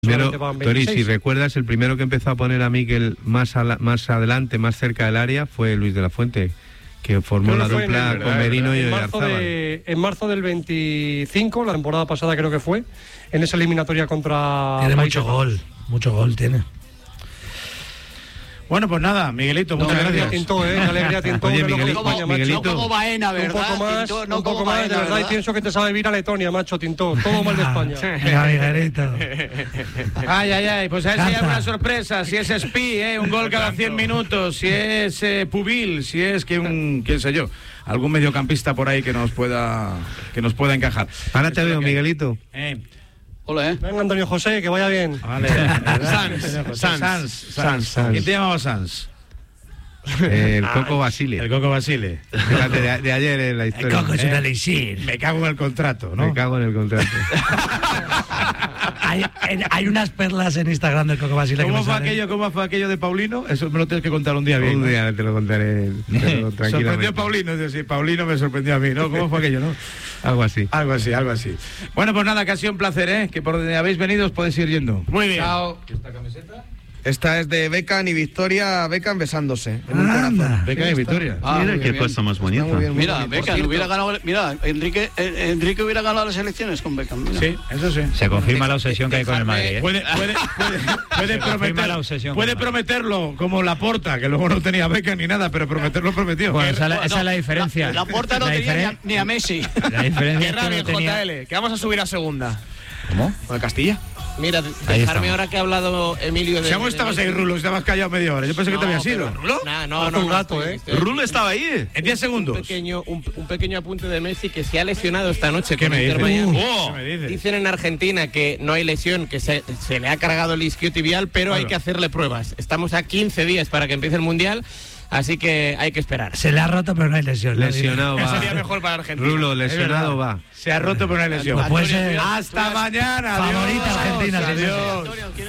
Pero, Tori, si recuerdas, el primero que empezó a poner a Mikel más adelante, más cerca del área, fue Luis de la Fuente, que formó la dupla con Merino y Oyarzábal. En marzo del 25, la temporada pasada creo que fue, en esa eliminatoria contra... Tiene mucho gol tiene. Bueno, pues nada, Miguelito, muchas gracias. Tintó, qué alegría Tintó. Oye, Miguelito. No como Baena, ¿verdad? Un poco más, de verdad, y pienso que te sabe vir a Letonia, macho, Tintó. Todo mal de España. Miguelito. Ay, pues a ver si hay una sorpresa, si es Spi, un gol cada 100 minutos, si es Pubil, si es quién sé yo, algún mediocampista por ahí que nos pueda encajar. Ahora te veo, Miguelito. Hola, Venga, Antonio José, que vaya bien. Vale. Sans. ¿Quién te llamaba Sans? El Coco Basile. El Coco Basile. Fíjate, de ayer en la historia. El Coco es un elixir. Me cago en el contrato, ¿no? Me cago en el contrato. Hay unas perlas en Instagram del Coco Basile. ¿Cómo fue aquello de Paulino? Eso me lo tienes que contar un día bien. Un día te lo contaré tranquilamente. Sorprendió a Paulino, es decir, Paulino me sorprendió a mí, ¿no? ¿Cómo fue aquello, no? Algo así. Algo así. Bueno, pues nada, que ha sido un placer, ¿eh? Que por donde habéis venido os podéis ir yendo. Muy bien. Chao. ¿Esta camiseta? Esta es de Beckham y Victoria Beckham besándose en un corazón. Beckham y Victoria. Mira qué cosa más bonita. Mira, Beckham hubiera ganado. Mira, Enrique hubiera ganado las elecciones con Beckham. Mira. Sí, eso sí. Se confirma la obsesión que hay con el Madrid, ¿eh? Puede prometerlo como Laporta, que luego no tenía Beckham ni nada, pero prometerlo prometió. Bueno, esa es la diferencia. Laporta no tenía ni a Messi. La diferencia es que Bien, no tenía... JL, que vamos a subir a segunda. ¿Cómo? ¿Con el Castilla? Mira, dejarme ahora que ha hablado Emilio de... ¿Cómo estabas ahí, Rulo? Estabas callado media hora. Yo pensé que te habías ido. ¿Rulo? No, un rato, Rulo estaba ahí. En 10 segundos. Un pequeño apunte de Messi que se ha lesionado esta noche. ¿Qué me dices? Miami. ¿Qué me dices? Dicen en Argentina que no hay lesión, que se le ha cargado el isquiotibial, pero hay que hacerle pruebas. Estamos a 15 días para que empiece el Mundial, así que hay que esperar. Se le ha roto, pero no hay lesión. Lesionado va. Sería mejor para Argentina. Rulo, lesionado va. Se ha roto por una lesión. Pues puede ser Hasta mañana. favorita Adiós. Argentina. Adiós.